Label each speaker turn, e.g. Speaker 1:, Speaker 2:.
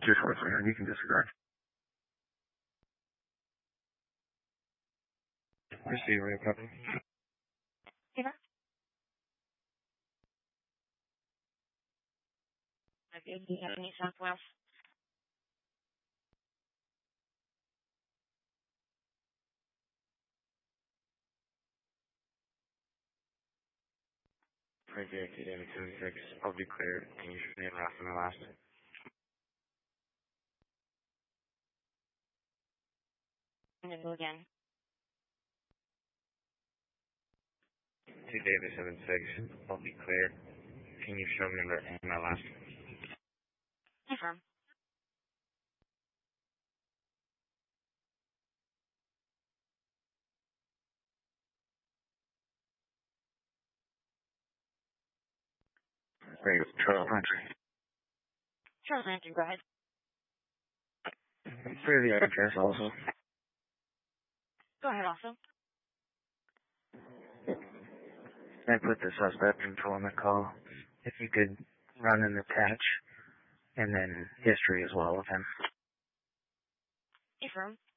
Speaker 1: Just with me, and you can disregard. Receive radio copy.
Speaker 2: Eva? Any Southwest?
Speaker 1: Projected David 76. I'll be clear. Can you show me the last and the last?
Speaker 2: I'm going to go again.
Speaker 1: To David 76. I'll be clear. Can you show me the and the last?
Speaker 2: Confirm.
Speaker 1: Very good. Charles Landry.
Speaker 2: Charles Landry, go ahead.
Speaker 1: For the address also.
Speaker 2: Go ahead also.
Speaker 1: I put the suspect info on the call. If you could run and attach, and then history as well of him.
Speaker 2: Confirm.